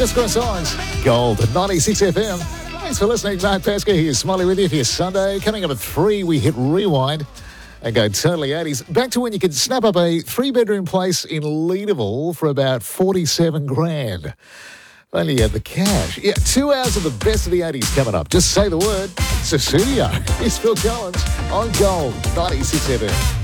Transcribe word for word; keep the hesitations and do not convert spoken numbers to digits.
Just croissants. Gold at ninety-six F M. Thanks for listening. Mark Pesca here, Smiley with you for your Sunday. Coming up at three, we hit rewind and go totally eighties. Back to when you could snap up a three-bedroom place in Leederville for about forty-seven grand. Only you had the cash. Yeah, two hours of the best of the eighties coming up. Just say the word. Sussudio. Here's Phil Collins on Gold, ninety-six F M.